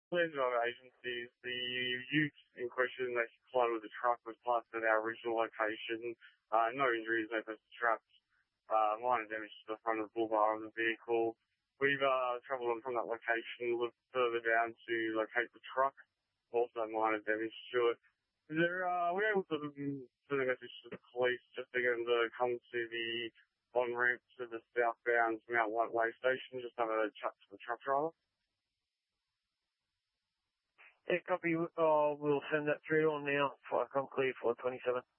Pleasure of agencies. The ute in question that collided with the truck was parked at our original location. No injuries, no person trapped. Minor damage to the front of the bull bar of the vehicle. We've travelled on from that location, looked further down to locate the truck. Also minor damage to it. We're able to send a message to the police just to get them to come to the on-ramp to the southbound Mount White Way station, just have a chat to the truck driver. Yeah, copy. We'll send that through on now. I'm clear for 27.